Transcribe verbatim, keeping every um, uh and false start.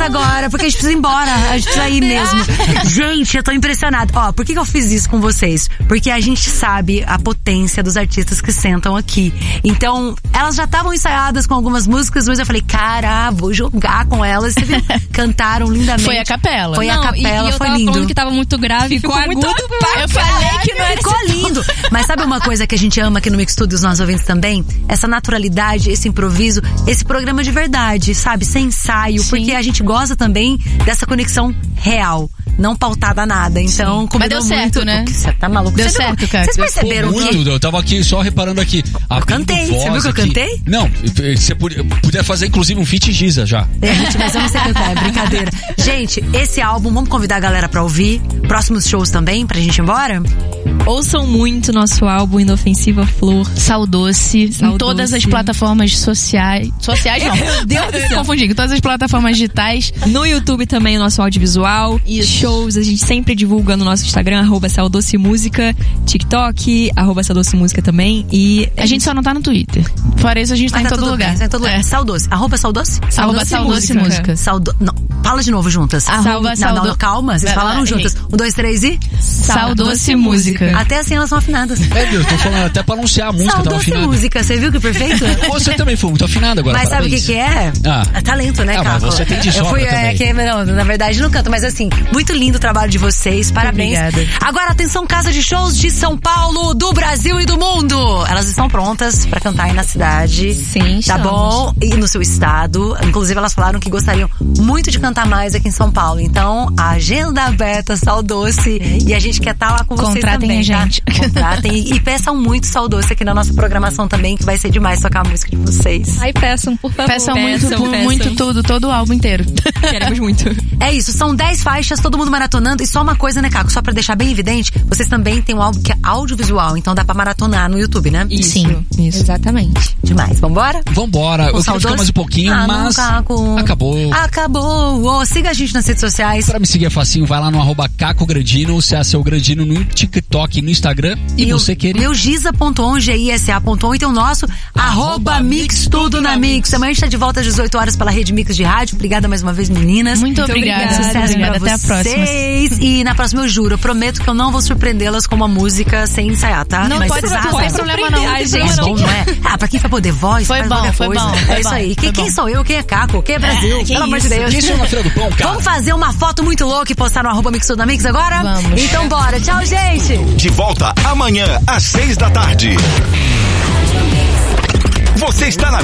começa agora, porque a gente precisa ir embora. A gente precisa ir mesmo. Gente, eu tô impressionada. Ó, por que que eu fiz isso com vocês? Porque a gente sabe a potência dos artistas que sentam aqui. Então, elas já estavam ensaiadas com algumas músicas, mas eu falei, cara, vou jogar com elas. Você viu? Cantaram lindamente. Foi a capela. Foi não, a capela, e, e eu foi tava lindo. falando que tava muito grave, ficou, ficou muito agudo. Eu falei que não era. Ficou lindo. Mas sabe uma coisa que a gente ama aqui no Mix Studio, os nossos ouvintes também? Essa naturalidade, esse improviso, esse programa de verdade, sabe? Sem ensaio, Sim. porque a gente gosta também dessa conexão real. Não pautada a nada. Então, mas deu certo, muito, né? Você tá maluco? Deu Você certo, viu, cara. Vocês perceberam Pô, muito, que... eu tava aqui só reparando aqui. Eu cantei, você viu que eu aqui. cantei? Não, você podia, podia fazer inclusive um feat Giza já. É, gente, mas eu não sei cantar, é brincadeira. Gente, esse álbum, vamos convidar a galera pra ouvir. Próximos shows também, pra gente ir embora? Ouçam muito nosso álbum Inofensiva Flor. Saudoce, Saudoce. em todas as plataformas sociais. Sociais não. Meu Deus do céu. Confundi, em todas as plataformas digitais. No YouTube também o nosso audiovisual. Isso. Shows, a gente sempre divulga no nosso Instagram, arroba Saudoce Música, TikTok, arroba Saudoce Música também. E A gente só não tá no Twitter. Fora isso, a gente tá Mas em todo tudo lugar. bem, tá em todo lugar. É. Saudoce. Arroba Saudoce? Arroba Saudoce Música. Saudo... Não, fala de novo juntas. Arroba não, Saudo- não, calma, vocês Vai, falaram vai, juntas. Um, dois, três e... Saudoce Música. Até assim elas são afinadas. É, eu tô falando até pra anunciar a música, tava Saudoce afinada. Música, você viu que perfeito? Você também foi muito afinada agora. Mas sabe o que parabéns. que é? Ah. É talento, né, Ah, mas Caco? você tem de Eu sobra fui, também. é, que, não, na verdade não canto, mas assim, muito lindo o trabalho de vocês, parabéns. Obrigada. Agora, atenção, casa de shows de São Paulo, do Brasil e do mundo. Elas estão prontas pra cantar aí na cidade. Sim, Tá estamos. bom? E no seu estado. Inclusive, elas falaram que gostariam muito de cantar mais aqui em São Paulo. Então, a agenda aberta, Saudoce. E a gente quer estar lá com vocês Contratem também, a gente. Tá? Contratem. E, e peçam muito Saudoce aqui na nossa programação também, que vai ser demais tocar a música de vocês. Ai, peçam, por favor. Peçam muito, peçam, por peçam. muito tudo, todo o álbum inteiro. Queremos muito. É isso, são dez faixas, todo mundo maratonando. E só uma coisa, né, Caco? Só pra deixar bem evidente, vocês também têm um álbum que é audiovisual, então dá pra maratonar no YouTube, né? Isso, Sim, isso. Exatamente. Demais, vambora? Vambora, eu queria Saudoce? ficar mais um pouquinho, Ah, mas não, Caco. acabou. Acabou. Oh, siga a gente nas redes sociais. Pra me seguir é facinho, vai lá no arroba Caco Grandino, C A C O Grandino no TikTok, no Instagram. E, o você querer. meu giza ponto on, G I S A ponto on, e tem o nosso arroba Mix Tudo na Mix. Amanhã a gente tá de volta às dezoito horas pela Rede Mix de Rádio. Obrigada mais uma vez, meninas. Muito obrigada. Sucesso Obrigada. pra Até a próxima. vocês. E na próxima eu juro, eu prometo que eu não vou surpreendê-las com uma música sem ensaiar, tá? Não Mas pode vocês ser, arrasam. não tem problema não. Ai, Não tem gente, É problema bom, não é? Ah, pra quem vai poder voz, Foi faz bom, qualquer foi coisa. bom, foi É isso bom, aí. foi Quem, quem bom. sou eu? Quem é Caco? Quem é Brasil? que Pelo amor de isso? Deus. Isso na Feira do Pão, cara. Vamos fazer uma foto muito louca e postar no arroba Mix Tudo na Mix agora? Vamos. Então bora. Tchau, gente. De volta amanhã às seis da tarde. Você está na